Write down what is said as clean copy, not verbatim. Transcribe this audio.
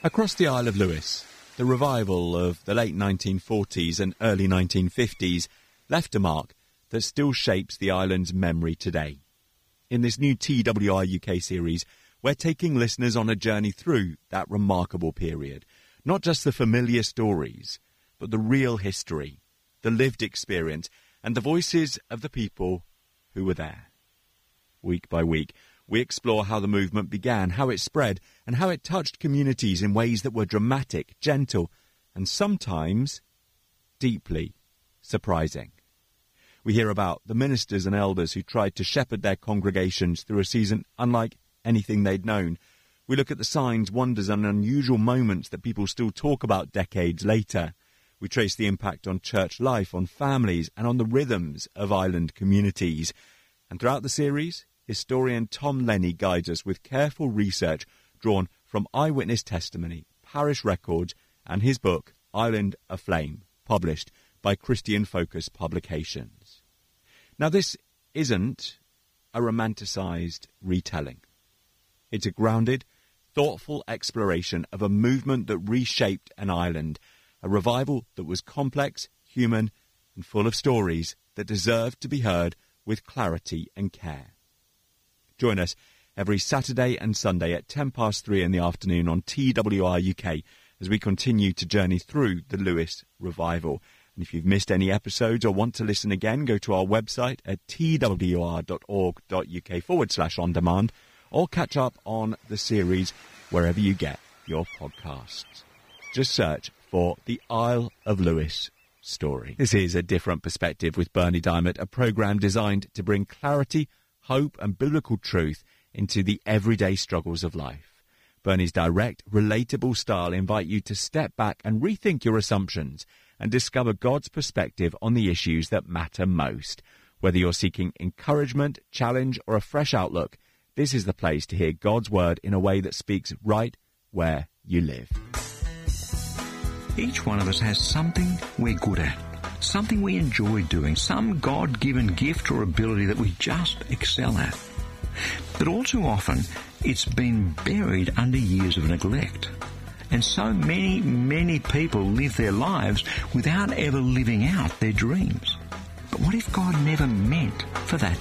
Across the Isle of Lewis, the revival of the late 1940s and early 1950s left a mark that still shapes the island's memory today. In this new TWR UK series, we're taking listeners on a journey through that remarkable period. Not just the familiar stories, but the real history, the lived experience, and the voices of the people who were there. Week by week, we explore how the movement began, how it spread, and how it touched communities in ways that were dramatic, gentle, and sometimes deeply surprising. We hear about the ministers and elders who tried to shepherd their congregations through a season unlike anything they'd known. We look at the signs, wonders, and unusual moments that people still talk about decades later. We trace the impact on church life, on families, and on the rhythms of island communities. And throughout the series, historian Tom Lennie guides us with careful research drawn from eyewitness testimony, parish records, and his book, Island Aflame, published by Christian Focus Publications. Now, this isn't a romanticised retelling. It's a grounded, thoughtful exploration of a movement that reshaped an island, a revival that was complex, human, and full of stories that deserved to be heard with clarity and care. Join us every Saturday and Sunday at 3:10 in the afternoon on TWR UK as we continue to journey through the Lewis revival. And if you've missed any episodes or want to listen again, go to our website at twr.org.uk/on-demand or catch up on the series wherever you get your podcasts. Just search for the Isle of Lewis story. This is A Different Perspective with Bernie Diamond, a programme designed to bring clarity, hope and biblical truth into the everyday struggles of life. Bernie's direct, relatable style invite you to step back and rethink your assumptions and discover God's perspective on the issues that matter most. Whether you're seeking encouragement, challenge or a fresh outlook, this is the place to hear God's word in a way that speaks right where you live. Each one of us has something we're good at, something we enjoy doing, some God-given gift or ability that we just excel at. But all too often, it's been buried under years of neglect. And so many people live their lives without ever living out their dreams. But what if God never meant for that